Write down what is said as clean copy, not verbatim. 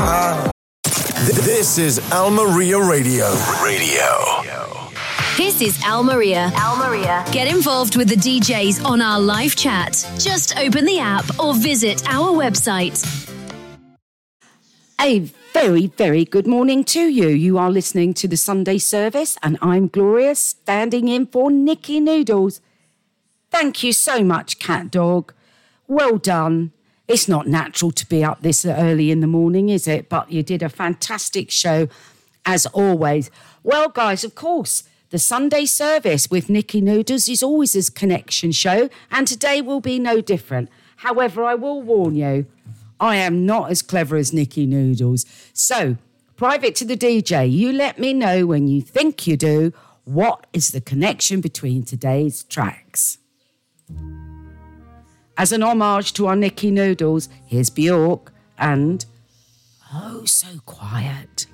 This is Al Maria Radio. This is Al Maria. Get involved with the DJs on our live chat. Just open the app or visit our website. A very, very good morning to you. You are listening to the Sunday service and I'm Gloria, standing in for Nikki Noodles. Thank you so much, Cat Dog. Well done. It's not natural to be up this early in the morning, is it? But you did a fantastic show, as always. Well, guys, of course, the Sunday service with Nikki Noodles is always a connection show, and today will be no different. However, I will warn you, I am not as clever as Nikki Noodles. So, private to the DJ, you let me know when you think you do, what is the connection between today's tracks. As an homage to our Nikki Noodles, here's Bjork and Oh So Quiet.